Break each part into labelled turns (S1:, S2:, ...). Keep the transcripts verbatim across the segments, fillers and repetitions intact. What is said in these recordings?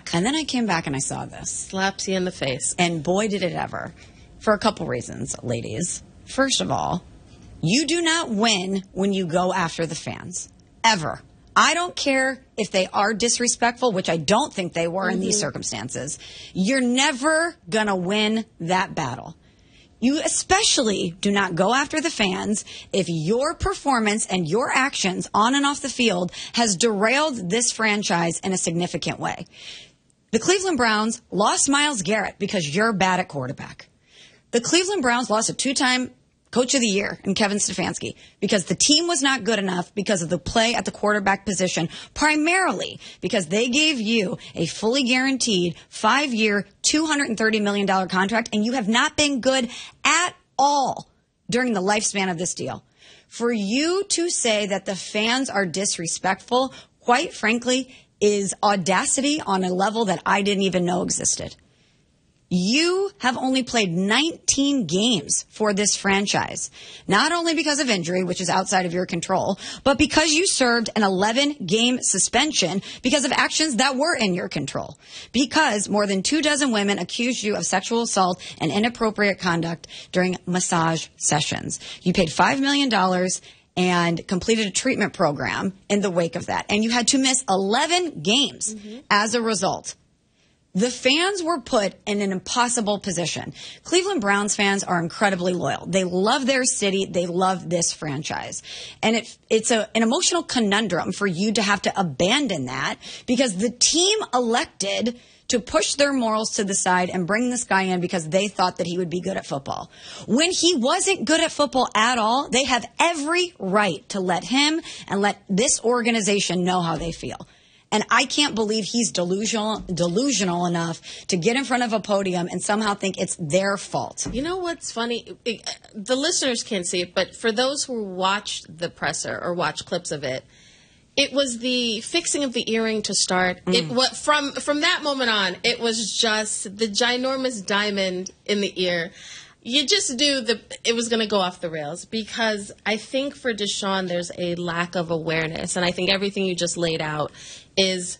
S1: And then I came back and I saw this.
S2: Slaps you in the face.
S1: And boy, did it ever. For a couple reasons, ladies. First of all, you do not win when you go after the fans. Ever. I don't care if they are disrespectful, which I don't think they were mm-hmm. in these circumstances. You're never going to win that battle. You especially do not go after the fans if your performance and your actions on and off the field has derailed this franchise in a significant way. The Cleveland Browns lost Myles Garrett because you're bad at quarterback. The Cleveland Browns lost a two-time Coach of the Year in Kevin Stefanski because the team was not good enough because of the play at the quarterback position, primarily because they gave you a fully guaranteed five-year, two hundred thirty million dollars contract, and you have not been good at all during the lifespan of this deal. For you to say that the fans are disrespectful, quite frankly, is audacity on a level that I didn't even know existed. You have only played nineteen games for this franchise, not only because of injury, which is outside of your control, but because you served an eleven-game suspension because of actions that were in your control. Because more than two dozen women accused you of sexual assault and inappropriate conduct during massage sessions. You paid five million dollars and completed a treatment program in the wake of that. And you had to miss eleven games mm-hmm. as a result. The fans were put in an impossible position. Cleveland Browns fans are incredibly loyal. They love their city. They love this franchise. And it, it's a, an emotional conundrum for you to have to abandon that because the team elected to push their morals to the side and bring this guy in because they thought that he would be good at football. When he wasn't good at football at all, they have every right to let him and let this organization know how they feel. And I can't believe he's delusional delusional enough to get in front of a podium and somehow think it's their fault.
S2: You know what's funny? The listeners can't see it, but for those who watched the presser or watched clips of it, it was the fixing of the earring to start. Mm. It what from from that moment on, it was just the ginormous diamond in the ear. You just knew that it was going to go off the rails because I think for Deshaun, there's a lack of awareness. And I think everything you just laid out is,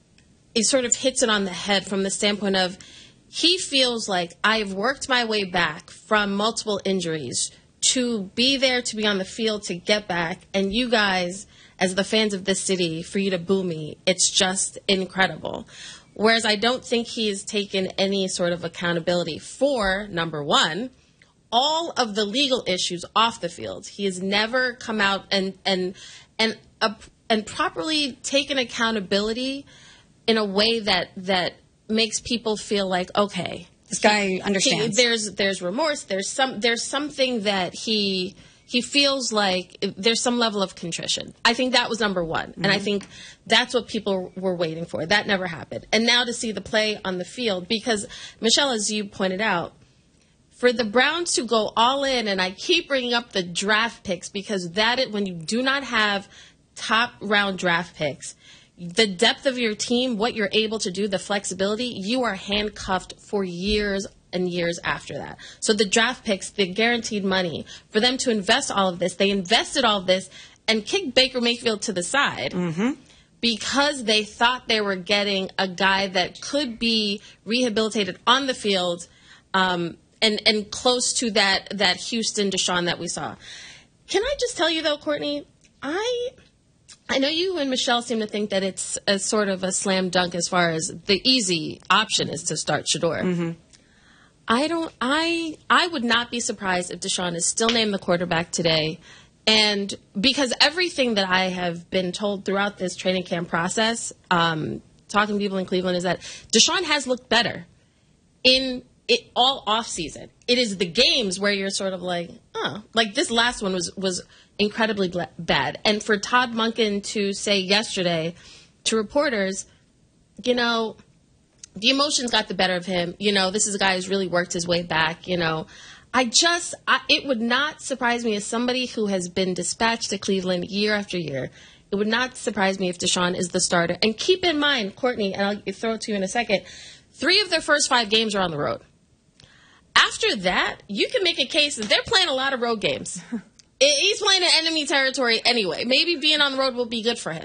S2: it sort of hits it on the head from the standpoint of he feels like I've worked my way back from multiple injuries to be there, to be on the field, to get back. And you guys, as the fans of this city, for you to boo me, it's just incredible. Whereas I don't think he's taken any sort of accountability for, number one, all of the legal issues off the field. He has never come out and and and uh, and properly taken accountability in a way that that makes people feel like, okay,
S1: this guy understands.
S2: He, there's there's remorse. There's some there's something that he. He feels like there's some level of contrition. I think that was number one. Mm-hmm. And I think that's what people were waiting for. That never happened. And now to see the play on the field, because, Michelle, as you pointed out, for the Browns to go all in, and I keep bringing up the draft picks, because that is, when you do not have top round draft picks, the depth of your team, what you're able to do, the flexibility, you are handcuffed for years and years after that. So the draft picks, the guaranteed money, for them to invest all of this, they invested all of this and kicked Baker Mayfield to the side
S1: mm-hmm.
S2: because they thought they were getting a guy that could be rehabilitated on the field um, and, and close to that, that Houston Deshaun that we saw. Can I just tell you, though, Courtney, I... I know you and Michelle seem to think that it's a sort of a slam dunk as far as the easy option is to start Shedeur.
S1: Mm-hmm.
S2: I don't. I I would not be surprised if Deshaun is still named the quarterback today, and because everything that I have been told throughout this training camp process, um, talking to people in Cleveland, is that Deshaun has looked better in it all off season. It is the games where you're sort of like, oh, like this last one was was incredibly bad, and for Todd Monken to say yesterday to reporters, you know, the emotions got the better of him. You know, this is a guy who's really worked his way back. You know, I just, I, it would not surprise me as somebody who has been dispatched to Cleveland year after year. It would not surprise me if Deshaun is the starter. And keep in mind, Courtney, and I'll throw it to you in a second, three of their first five games are on the road. After that, you can make a case that they're playing a lot of road games. He's playing in enemy territory anyway. Maybe being on the road will be good for him.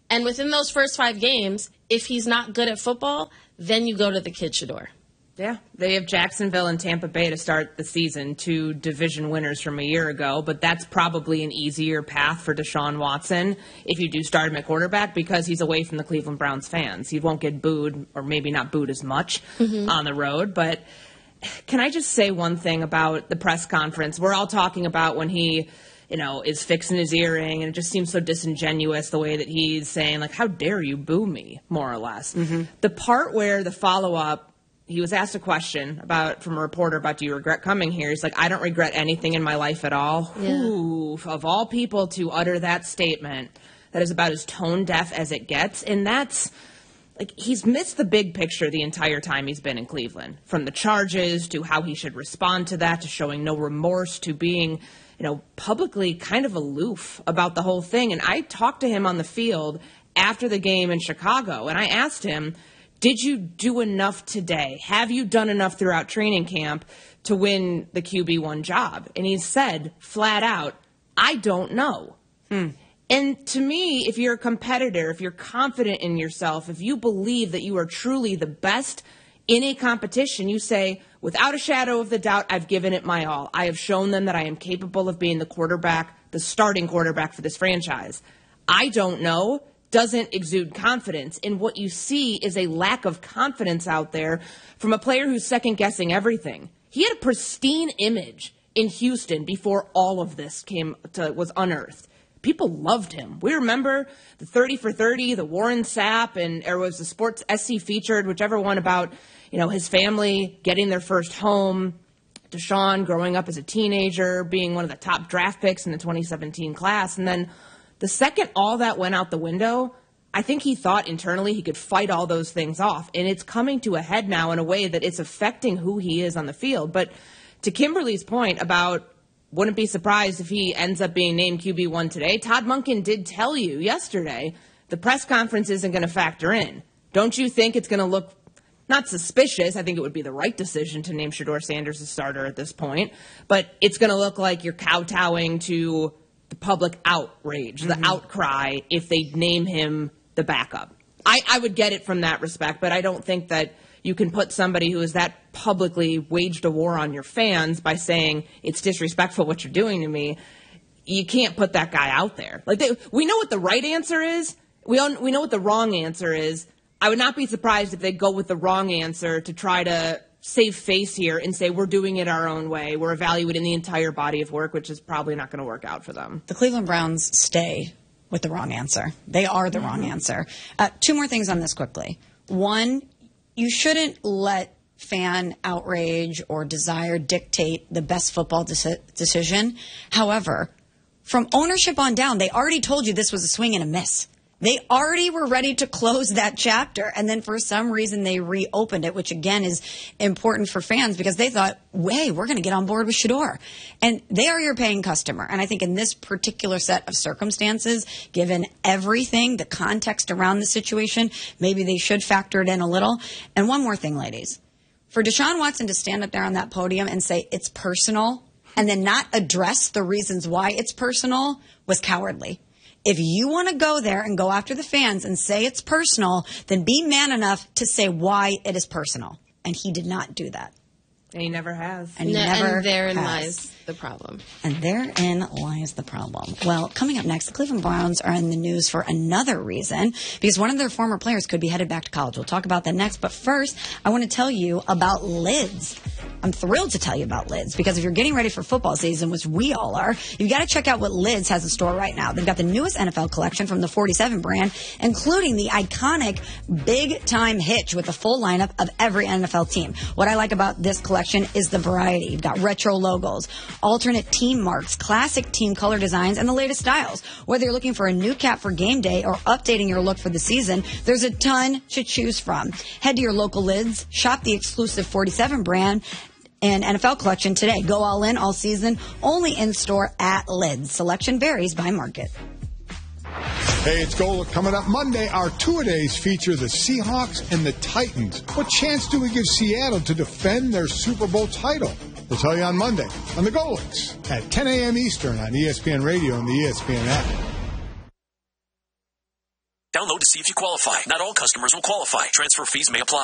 S2: And within those first five games, if he's not good at football, then you go to the Kid Shedeur.
S3: Yeah, they have Jacksonville and Tampa Bay to start the season, two division winners from a year ago, but that's probably an easier path for Deshaun Watson if you do start him at quarterback because he's away from the Cleveland Browns fans. He won't get booed, or maybe not booed as much mm-hmm. on the road. But can I just say one thing about the press conference? We're all talking about when he, you know, is fixing his earring, and it just seems so disingenuous the way that he's saying, like, how dare you boo me, more or less. Mm-hmm. The part where the follow-up, he was asked a question about from a reporter about, do you regret coming here? He's like, I don't regret anything in my life at all. Yeah. Ooh, of all people to utter that statement that is about as tone deaf as it gets. And that's, like, he's missed the big picture the entire time he's been in Cleveland. From the charges to how he should respond to that, to showing no remorse, to being, you know, publicly kind of aloof about the whole thing. And I talked to him on the field after the game in Chicago, and I asked him, did you do enough today? Have you done enough throughout training camp to win the Q B one job? And he said, flat out, I don't know. Hmm. And to me, if you're a competitor, if you're confident in yourself, if you believe that you are truly the best in a competition, you say, without a shadow of the doubt, I've given it my all. I have shown them that I am capable of being the quarterback, the starting quarterback for this franchise. I don't know. Doesn't exude confidence. And what you see is a lack of confidence out there from a player who's second-guessing everything. He had a pristine image in Houston before all of this came to was unearthed. People loved him. We remember the thirty for thirty, the Warren Sapp, and there was the Sports S C featured, whichever one about, you know, his family getting their first home, Deshaun growing up as a teenager, being one of the top draft picks in the twenty seventeen class, and then the second all that went out the window, I think he thought internally he could fight all those things off. And it's coming to a head now in a way that it's affecting who he is on the field. But to Kimberly's point about wouldn't be surprised if he ends up being named Q B one today, Todd Monken did tell you yesterday the press conference isn't going to factor in. Don't you think it's going to look not suspicious? I think it would be the right decision to name Shedeur Sanders a starter at this point. But it's going to look like you're kowtowing to the public outrage, the mm-hmm. outcry, if they name him the backup. I, I would get it from that respect, but I don't think that you can put somebody who has that publicly waged a war on your fans by saying it's disrespectful what you're doing to me. You can't put that guy out there. Like they, we know what the right answer is. We all, we know what the wrong answer is. I would not be surprised if they go with the wrong answer to try to save face here and say we're doing it our own way. We're evaluating the entire body of work, which is probably not going to work out for them.
S1: The Cleveland Browns stay with the wrong answer. They are the mm-hmm. wrong answer. Uh, two more things on this quickly. One, you shouldn't let fan outrage or desire dictate the best football de- decision. However, from ownership on down, they already told you this was a swing and a miss. They already were ready to close that chapter, and then for some reason they reopened it, which again is important for fans because they thought, hey, we're going to get on board with Shedeur. And they are your paying customer. And I think in this particular set of circumstances, given everything, the context around the situation, maybe they should factor it in a little. And one more thing, ladies. For Deshaun Watson to stand up there on that podium and say it's personal and then not address the reasons why it's personal was cowardly. If you want to go there and go after the fans and say it's personal, then be man enough to say why it is personal. And he did not do that.
S3: And he never has.
S1: And, he
S2: no,
S1: never
S2: and therein
S1: has.
S2: lies the problem.
S1: And therein lies the problem. Well, coming up next, the Cleveland Browns are in the news for another reason, because one of their former players could be headed back to college. We'll talk about that next. But first, I want to tell you about Lids. I'm thrilled to tell you about Lids, because if you're getting ready for football season, which we all are, you've got to check out what Lids has in store right now. They've got the newest N F L collection from the forty-seven brand, including the iconic big-time hitch with the full lineup of every N F L team. What I like about this collection is the variety. You've got retro logos, alternate team marks, classic team color designs, and the latest styles. Whether you're looking for a new cap for game day or updating your look for the season, there's a ton to choose from. Head to your local Lids, shop the exclusive forty-seven brand and N F L collection today. Go all in all season, only in store at Lids. Selection varies by market.
S4: Hey, it's Gola. Coming up Monday, our two-a-days feature the Seahawks and the Titans. What chance do we give Seattle to defend their Super Bowl title? We'll tell you on Monday on the Golics at ten a.m. Eastern on E S P N Radio and the E S P N app.
S5: Don't see if you qualify. Not all customers will qualify. Transfer fees may apply.